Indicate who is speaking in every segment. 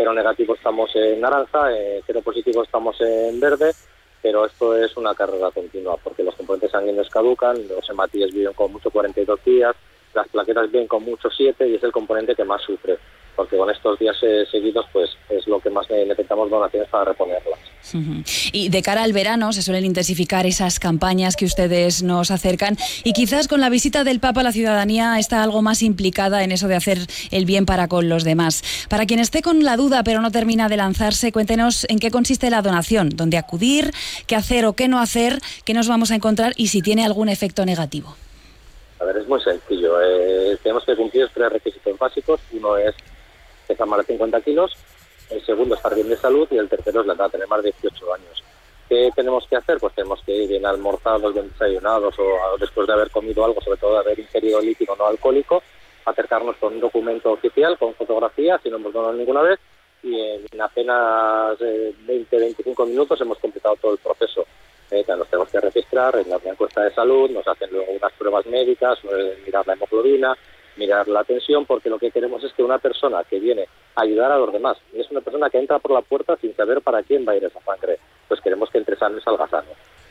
Speaker 1: cero negativo estamos en naranja, cero positivo estamos en verde, pero esto es una carrera continua, porque los componentes sanguíneos caducan, los hematíes viven con mucho 42 días, las plaquetas viven con mucho 7 y es el componente que más sufre, porque con estos días seguidos pues es lo que más necesitamos donaciones para reponerlas.
Speaker 2: Y de cara al verano se suelen intensificar esas campañas que ustedes nos acercan y quizás con la visita del Papa la ciudadanía está algo más implicada en eso de hacer el bien para con los demás. Para quien esté con la duda pero no termina de lanzarse, cuéntenos en qué consiste la donación, dónde acudir, qué hacer o qué no hacer, qué nos vamos a encontrar y si tiene algún efecto negativo.
Speaker 1: A ver, es muy sencillo. Tenemos que cumplir 3 requisitos básicos. Uno es pesar más de 50 kilos, el segundo estar bien de salud y el tercero es la edad, tener más de 18 años. ¿Qué tenemos que hacer? Pues tenemos que ir bien almorzados, bien desayunados o después de haber comido algo, sobre todo de haber ingerido líquido no alcohólico, acercarnos con un documento oficial, con fotografía, si no hemos donado ninguna vez, y en apenas 20-25 minutos hemos completado todo el proceso. Nos tenemos que registrar en la encuesta de salud, nos hacen luego unas pruebas médicas, mirar la hemoglobina, mirar la tensión, porque lo que queremos es que una persona que viene a ayudar a los demás, es una persona que entra por la puerta sin saber para quién va a ir esa sangre, pues queremos que entre sano y salga sano.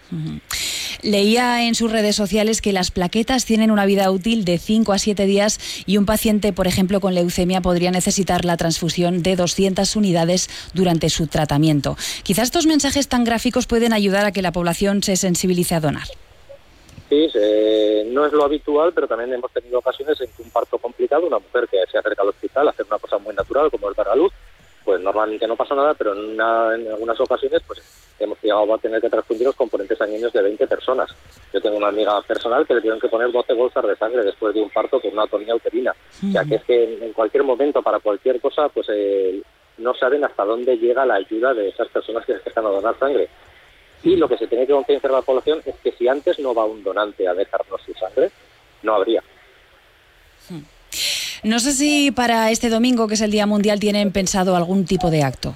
Speaker 2: Leía en sus redes sociales que las plaquetas tienen una vida útil de 5 a 7 días y un paciente, por ejemplo, con leucemia podría necesitar la transfusión de 200 unidades durante su tratamiento. Quizás estos mensajes tan gráficos pueden ayudar a que la población se sensibilice a donar.
Speaker 1: Sí, no es lo habitual, pero también hemos tenido ocasiones en que un parto complicado, una mujer que se acerca al hospital a hacer una cosa muy natural como es dar a luz, pues normalmente no pasa nada, pero en algunas ocasiones pues hemos llegado a tener que transfundir los componentes sanguíneos de 20 personas. Yo tengo una amiga personal que le tuvieron que poner 12 bolsas de sangre después de un parto con una atonía uterina. O sea que es que en cualquier momento, para cualquier cosa, pues no saben hasta dónde llega la ayuda de esas personas que se están a donar sangre. Y lo que se tiene que concienciar a la población es que si antes no va un donante a dejarnos su sangre, no habría.
Speaker 2: No sé si para este domingo, que es el Día Mundial, tienen pensado algún tipo de acto.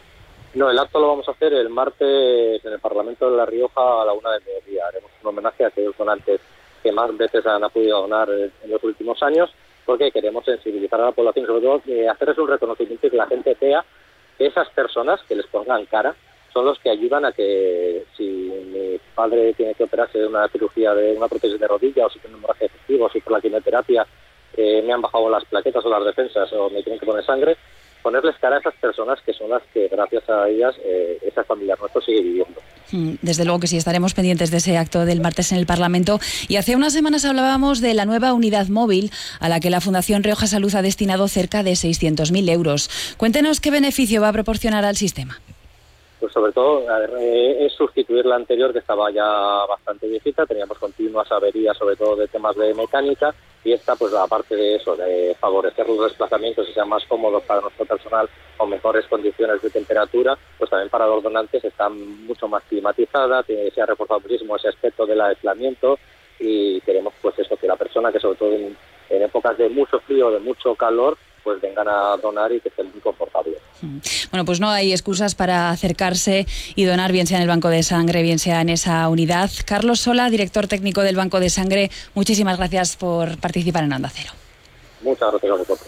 Speaker 1: No, el acto lo vamos a hacer el martes en el Parlamento de La Rioja a la 1 del mediodía. Haremos un homenaje a aquellos donantes que más veces han podido donar en los últimos años, porque queremos sensibilizar a la población, sobre todo hacerles un reconocimiento y que la gente vea que esas personas que les pongan cara son los que ayudan a que si mi padre tiene que operarse de una cirugía de una prótesis de rodilla o si tiene un hemorragia efectivo, o si por la quimioterapia me han bajado las plaquetas o las defensas o me tienen que poner sangre, ponerles cara a esas personas que son las que gracias a ellas esa familia nuestra sigue viviendo.
Speaker 2: Desde luego que sí, estaremos pendientes de ese acto del martes en el Parlamento. Y hace unas semanas hablábamos de la nueva unidad móvil a la que la Fundación Rioja Salud ha destinado cerca de 600.000 euros. Cuéntenos qué beneficio va a proporcionar al sistema.
Speaker 1: Pues sobre todo es sustituir la anterior, que estaba ya bastante viejita, teníamos continuas averías sobre todo de temas de mecánica, y esta pues aparte de eso, de favorecer los desplazamientos y sean más cómodos para nuestro personal con mejores condiciones de temperatura, pues también para los donantes está mucho más climatizada, se ha reforzado muchísimo ese aspecto del aislamiento y queremos pues eso, que la persona que sobre todo en épocas de mucho frío, de mucho calor, pues vengan a donar y que estén muy confortables.
Speaker 2: Bueno, pues no hay excusas para acercarse y donar, bien sea en el Banco de Sangre, bien sea en esa unidad. Carlos Sola, director técnico del Banco de Sangre, muchísimas gracias por participar en Onda Cero.
Speaker 1: Muchas gracias a vosotros.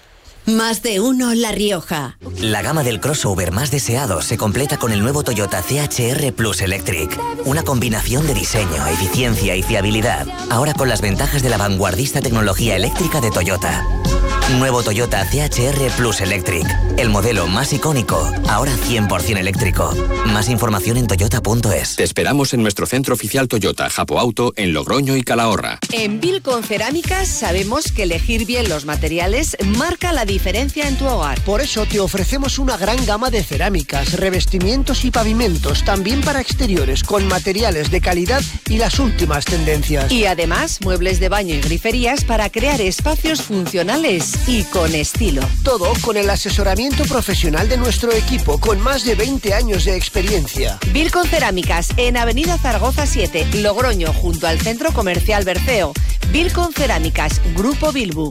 Speaker 3: Más de uno La Rioja.
Speaker 4: La gama del crossover más deseado se completa con el nuevo Toyota CHR Plus Electric. Una combinación de diseño, eficiencia y fiabilidad. Ahora con las ventajas de la vanguardista tecnología eléctrica de Toyota. Nuevo Toyota CHR Plus Electric. El modelo más icónico, ahora 100% eléctrico. Más información en toyota.es.
Speaker 5: Te esperamos en nuestro centro oficial Toyota, Japo Auto, en Logroño y Calahorra.
Speaker 3: En Bilcon Cerámicas sabemos que elegir bien los materiales marca la diferencia en tu hogar.
Speaker 6: Por eso te ofrecemos una gran gama de cerámicas, revestimientos y pavimentos, también para exteriores, con materiales de calidad y las últimas tendencias.
Speaker 3: Y además, muebles de baño y griferías para crear espacios funcionales y con estilo.
Speaker 6: Todo con el asesoramiento profesional de nuestro equipo, con más de 20 años de experiencia.
Speaker 3: Bilcon Cerámicas, en Avenida Zaragoza 7, Logroño, junto al Centro Comercial Berceo. Bilcon Cerámicas, Grupo Bilbu.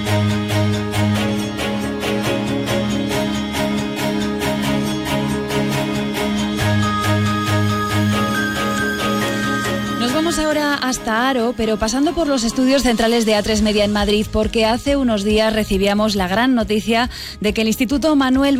Speaker 2: Vamos ahora hasta Haro, pero pasando por los estudios centrales de A3 Media en Madrid, porque hace unos días recibíamos la gran noticia de que el Instituto Manuel